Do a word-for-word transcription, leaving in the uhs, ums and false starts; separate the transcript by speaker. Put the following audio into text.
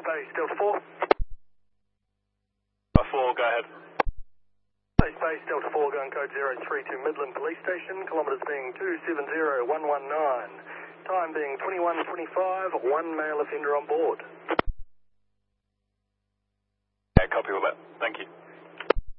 Speaker 1: Space Delta four.
Speaker 2: four, go ahead.
Speaker 1: Space Delta four, going code zero three two Midland Police Station, kilometres being two seven zero one one nine, time being twenty-one twenty-five, one male offender on board.
Speaker 2: Yeah, copy all that. Thank you.